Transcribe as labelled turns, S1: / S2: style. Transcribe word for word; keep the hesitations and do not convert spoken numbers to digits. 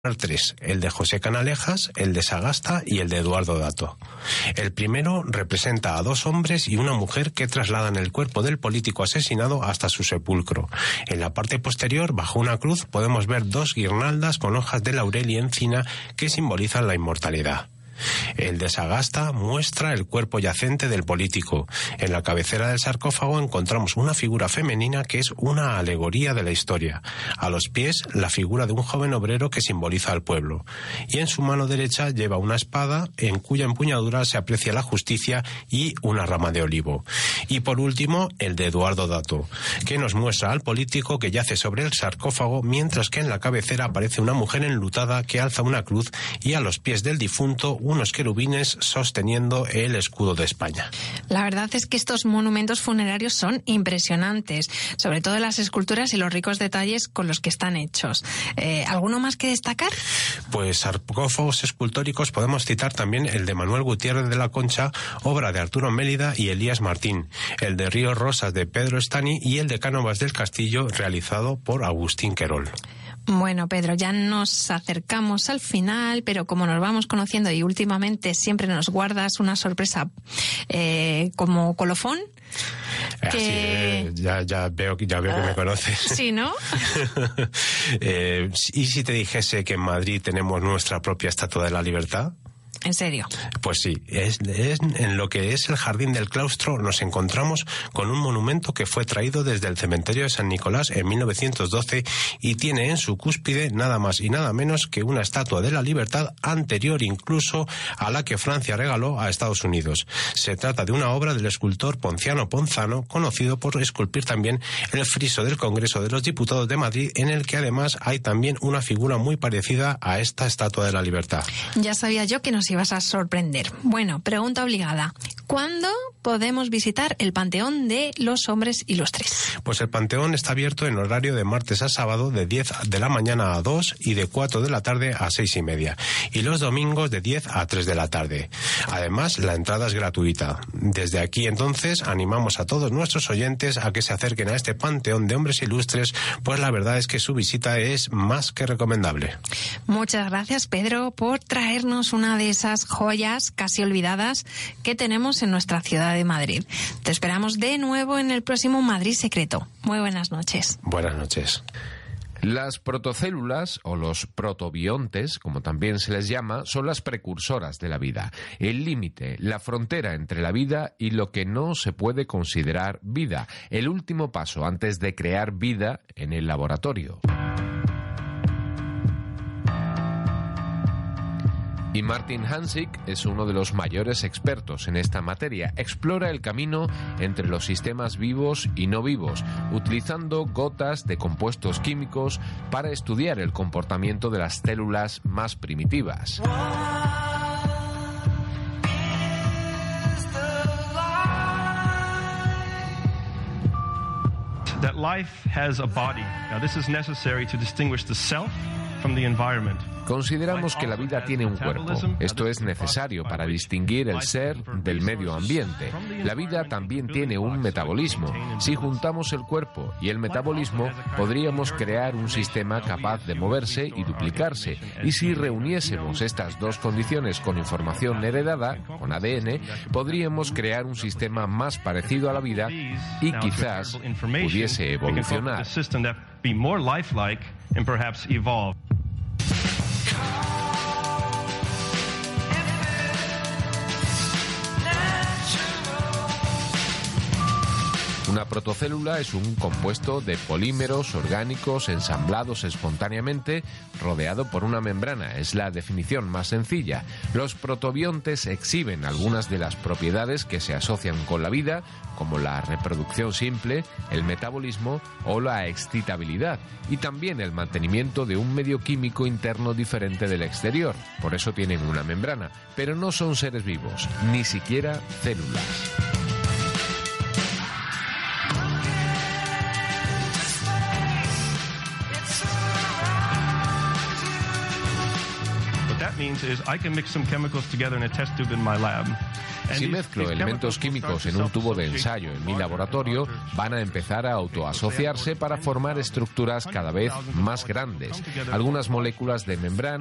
S1: tres, el de José Canalejas, el de Sagasta y el de Eduardo Dato. El primero representa a dos hombres y una mujer que trasladan el cuerpo del político asesinado hasta su sepulcro. En la parte posterior, bajo una cruz, podemos ver dos guirnaldas con hojas de laurel y encina que simbolizan la inmortalidad. El de Sagasta muestra el cuerpo yacente del político. En la cabecera del sarcófago encontramos una figura femenina que es una alegoría de la historia. A los pies, la figura de un joven obrero que simboliza al pueblo. Y en su mano derecha lleva una espada en cuya empuñadura se aprecia la justicia y una rama de olivo. Y por último, el de Eduardo Dato, que nos muestra al político que yace sobre el sarcófago, mientras que en la cabecera aparece una mujer enlutada que alza una cruz y a los pies del difunto unos querubines sosteniendo el escudo de España.
S2: La verdad es que estos monumentos funerarios son impresionantes, sobre todo las esculturas y los ricos detalles con los que están hechos. Eh, ¿Alguno más que destacar?
S1: Pues sarcófagos escultóricos podemos citar también el de Manuel Gutiérrez de la Concha, obra de Arturo Mélida y Elías Martín, el de Ríos Rosas de Pedro Estany y el de Cánovas del Castillo realizado por Agustín Querol.
S2: Bueno, Pedro, ya nos acercamos al final, pero como nos vamos conociendo y últimamente siempre nos guardas una sorpresa eh, como colofón.
S1: Que... Así, eh, ya, ya veo, ya veo que me conoces.
S2: Sí, ¿no?
S1: eh, ¿Y si te dijese que en Madrid tenemos nuestra propia Estatua de la Libertad?
S2: ¿En serio?
S1: Pues sí, es, es, en lo que es el Jardín del Claustro nos encontramos con un monumento que fue traído desde el cementerio de San Nicolás en mil novecientos doce y tiene en su cúspide nada más y nada menos que una Estatua de la Libertad anterior incluso a la que Francia regaló a Estados Unidos. Se trata de una obra del escultor Ponciano Ponzano, conocido por esculpir también el friso del Congreso de los Diputados de Madrid, en el que además hay también una figura muy parecida a esta Estatua de la Libertad.
S2: Ya sabía yo que nos ibas a sorprender. Bueno, pregunta obligada. ¿Cuándo podemos visitar el Panteón de los Hombres Ilustres?
S1: Pues el Panteón está abierto en horario de martes a sábado de diez de la mañana a dos y de cuatro de la tarde a seis y media. Y los domingos de diez a tres de la tarde. Además, la entrada es gratuita. Desde aquí, entonces, animamos a todos nuestros oyentes a que se acerquen a este Panteón de Hombres Ilustres, pues la verdad es que su visita es más que recomendable.
S2: Muchas gracias, Pedro, por traernos una de esas joyas casi olvidadas que tenemos en nuestra ciudad de Madrid. Te esperamos de nuevo en el próximo Madrid Secreto. Muy buenas noches.
S1: Buenas noches.
S3: Las protocélulas, o los protobiontes, como también se les llama, son las precursoras de la vida, el límite, la frontera entre la vida y lo que no se puede considerar vida, el último paso antes de crear vida en el laboratorio. Y Martin Hanzig es uno de los mayores expertos en esta materia. Explora el camino entre los sistemas vivos y no vivos, utilizando gotas de compuestos químicos para estudiar el comportamiento de las células más primitivas.
S4: That life has a body. Now this is necessary to distinguish the self from the environment.
S3: Consideramos que la vida tiene un cuerpo. Esto es necesario para distinguir el ser del medio ambiente. La vida también tiene un metabolismo. Si juntamos el cuerpo y el metabolismo, podríamos crear un sistema capaz de moverse y duplicarse. Y si reuniésemos estas dos condiciones con información heredada, con A D N, podríamos crear un sistema más parecido a la vida y quizás pudiese evolucionar. Una protocélula es un compuesto de polímeros orgánicos ensamblados espontáneamente, rodeado por una membrana. Es la definición más sencilla. Los protobiontes exhiben algunas de las propiedades que se asocian con la vida, como la reproducción simple, el metabolismo o la excitabilidad, y también el mantenimiento de un medio químico interno diferente del exterior. Por eso tienen una membrana, pero no son seres vivos, ni siquiera células.
S4: Means is I can mix some chemicals together in a test tube in my lab,
S3: Si mezclo elementos químicos en un tubo de ensayo en mi laboratorio, van a empezar a autoasociarse para formar estructuras cada vez más grandes. Algunas moléculas de membrana